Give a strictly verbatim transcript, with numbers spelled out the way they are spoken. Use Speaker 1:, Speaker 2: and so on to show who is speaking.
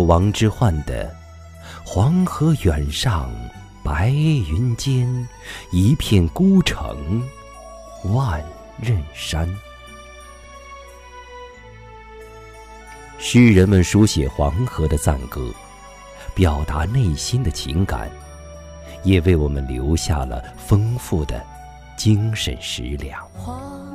Speaker 1: 王之涣的黄河远上白云间，一片孤城万仞山。诗人们书写黄河的赞歌，表达内心的情感，也为我们留下了丰富的精神食粮。